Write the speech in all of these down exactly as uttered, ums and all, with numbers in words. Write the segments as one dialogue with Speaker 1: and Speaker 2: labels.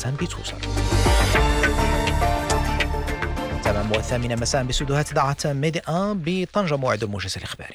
Speaker 1: بتوصل. تمام الثامنة مساء باستديوهات إذاعة ميديا بطنجة، موعد الموجز الإخباري.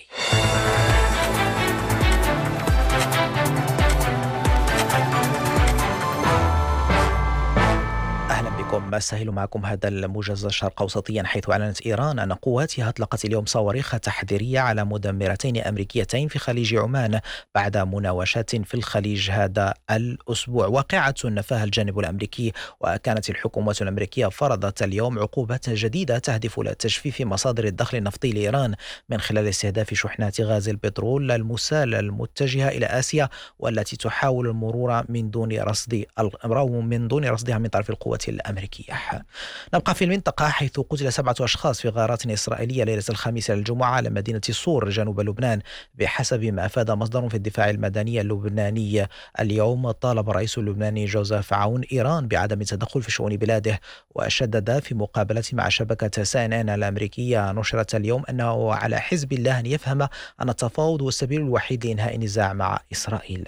Speaker 1: مسهل معكم هذا الموجز الشرق أوسطيا، حيث أعلنت إيران أن قواتها أطلقت اليوم صواريخ تحذيرية على مدمرتين أمريكيتين في خليج عمان بعد مناوشات في الخليج هذا الأسبوع. واقعة نفاها الجانب الأمريكي، وكانت الحكومة الأمريكية فرضت اليوم عقوبات جديدة تهدف إلى تجفيف مصادر الدخل النفطي لإيران من خلال استهداف شحنات غاز البترول المسال المتجهة إلى آسيا، والتي تحاول المرور من دون رصد من دون رصدها من طرف القوات الأمريكية. نبقى في المنطقة، حيث قتل سبعة أشخاص في غارات إسرائيلية ليلة الخميس الجمعة على مدينة صور جنوب لبنان، بحسب ما أفاد مصدر في الدفاع المدني اللبناني. اليوم طالب الرئيس اللبناني جوزيف عون إيران بعدم التدخل في شؤون بلاده، وشدد في مقابلة مع شبكة سي إن إن الأمريكية نشرت اليوم أنه على حزب الله أن يفهم أن التفاوض هو السبيل الوحيد لإنهاء النزاع مع إسرائيل.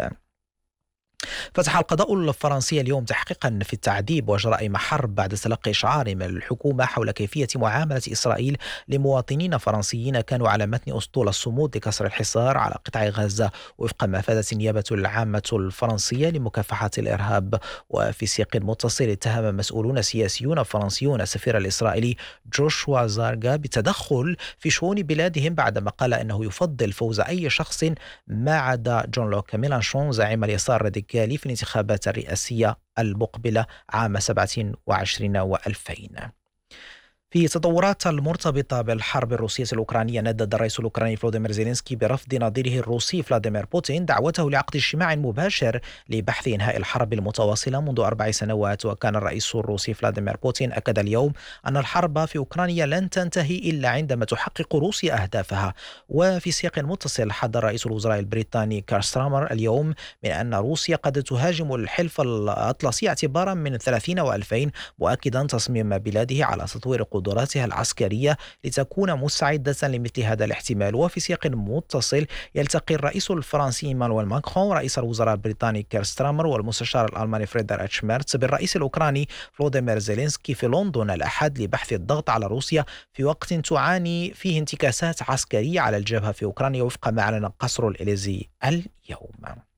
Speaker 1: فتح القضاء الفرنسي اليوم تحقيقا في التعذيب وجرائم حرب بعد تلقي إشعار من الحكومة حول كيفية معاملة إسرائيل لمواطنين فرنسيين كانوا على متن أسطول الصمود لكسر الحصار على قطاع غزة، وفق ما أفادت النيابة العامة الفرنسية لمكافحة الإرهاب. وفي سياق متصل، اتهم مسؤولون سياسيون فرنسيون السفير الإسرائيلي جوشوا زارغا بالتدخل في شؤون بلادهم بعدما قال أنه يفضل فوز أي شخص ما عدا جون لوك ميلانشون زعيم اليسار الراديكالي في الانتخابات الرئاسية المقبلة عام سبعة وعشرين وألفين. في تطورات المرتبطة بالحرب الروسية الأوكرانية، ندد الرئيس الأوكراني فلوديمير زيلينسكي برفض نظيره الروسي فلاديمير بوتين دعوته لعقد اجتماع مباشر لبحث إنهاء الحرب المتواصلة منذ أربع سنوات. وكان الرئيس الروسي فلاديمير بوتين أكد اليوم أن الحرب في أوكرانيا لن تنتهي إلا عندما تحقق روسيا أهدافها. وفي سياق متصل، حذر رئيس الوزراء البريطاني كير ستارمر اليوم من أن روسيا قد تهاجم الحلف الأطلسي اعتبارا من ثلاثين وألفين، مؤكدا تصميم بلاده على تطوير قدراتها العسكرية لتكون مستعدة لمثل هذا الاحتمال. وفي سياق متصل، يلتقي الرئيس الفرنسي إيمانويل ماكرون رئيس الوزراء البريطاني كير ستارمر والمستشار الألماني فريدريك ميرتس بالرئيس الأوكراني فلوديمير زيلينسكي في لندن الأحد لبحث الضغط على روسيا في وقت تعاني فيه انتكاسات عسكرية على الجبهة في أوكرانيا، وفق ما أعلن قصر الإليزي اليوم.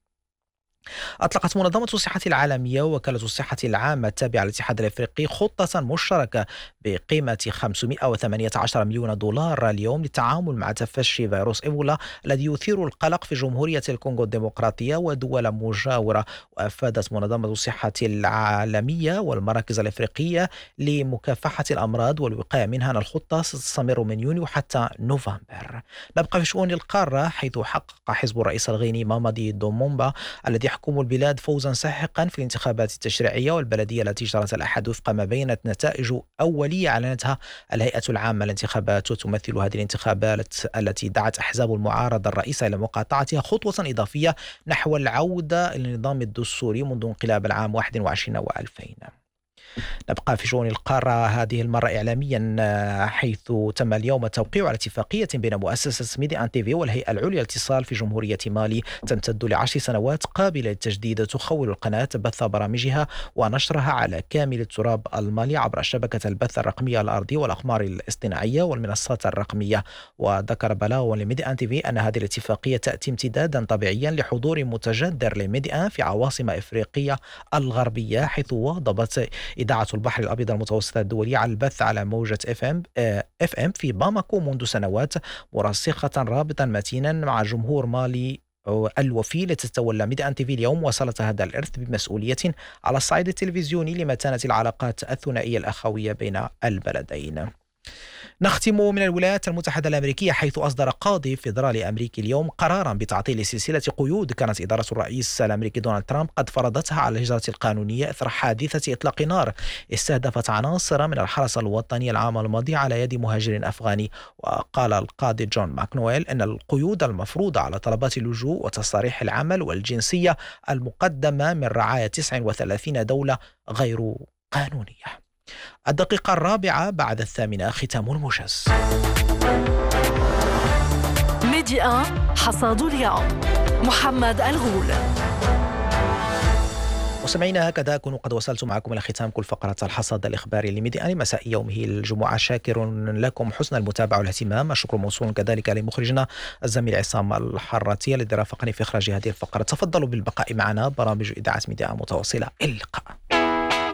Speaker 1: أطلقت منظمة الصحة العالمية ووكالة الصحة العامة التابعة للاتحاد الأفريقي خطة مشتركة بقيمة خمسمائة وثمانية عشر مليون دولار اليوم للتعامل مع تفشي فيروس إيبولا الذي يثير القلق في جمهورية الكونغو الديمقراطية ودول مجاورة. وأفادت منظمة الصحة العالمية والمراكز الأفريقية لمكافحة الأمراض والوقاية منها أن الخطة ستستمر من يونيو حتى نوفمبر. نبقى في شؤون القارة، حيث حقق حزب الرئيس الغيني مامادي دومومبا الذي يحكم البلاد فوزا ساحقا في الانتخابات التشريعية والبلدية التي جرت الأحد، وفق ما بينت نتائج أولية أعلنتها الهيئة العامة للانتخابات. وتمثل هذه الانتخابات التي دعت أحزاب المعارضة الرئيسة إلى مقاطعتها خطوة إضافية نحو العودة إلى النظام الدستوري منذ انقلاب العام واحد وعشرين وألفين. نبقى في شؤون القارة هذه المرة إعلاميا، حيث تم اليوم التوقيع على اتفاقية بين مؤسسة ميديا أن تي في والهيئة العليا للاتصال في جمهورية مالي تمتد لعشر سنوات، قابلة للتجديد. تخول القناة بث برامجها ونشرها على كامل التراب المالي عبر شبكة البث الرقمية الأرضي والأقمار الاصطناعية والمنصات الرقمية. وذكر بلاغ لميديا أن تي في أن هذه الاتفاقية تأتي امتدادا طبيعيا لحضور متجدر لميديا في عواصم إفريقيا الغربية، حيث واظبت إذاعة البحر الأبيض المتوسط الدولية على البث على موجة اف ام اف ام في باماكو منذ سنوات، مرسخة رابطا متينا مع جمهور مالي الوفي. لتتولى ميديا أن تي في اليوم وصلت هذا الإرث بمسؤولية على الصعيد التلفزيوني لمتانة العلاقات الثنائية الأخوية بين البلدين. نختم من الولايات المتحدة الأمريكية، حيث أصدر قاضي فيدرالي أمريكي اليوم قرارا بتعطيل سلسلة قيود كانت إدارة الرئيس الأمريكي دونالد ترامب قد فرضتها على الهجرة القانونية إثر حادثة إطلاق نار استهدفت عناصر من الحرس الوطني العام الماضي على يد مهاجر أفغاني. وقال القاضي جون ماكنويل أن القيود المفروضة على طلبات اللجوء وتصاريح العمل والجنسية المقدمة من رعاية تسع وثلاثين دولة غير قانونية. الدقيقة الرابعة بعد الثامنة، ختام الموجز.
Speaker 2: ميديا حصاد اليوم، محمد الغول.
Speaker 1: مستمعينا، هكذا أكون قد وصلت معكم إلى ختام كل فقرة الحصاد الإخباري لميدان مساء يومه الجمعة. شاكر لكم حسن المتابعة والاهتمام. الشكر موصول كذلك لمخرجنا الزميل عصام الحراتي الذي رافقني في إخراج هذه الفقرة. تفضلوا بالبقاء معنا، برامج إذاعة ميدان متواصلة. إلى اللقاء.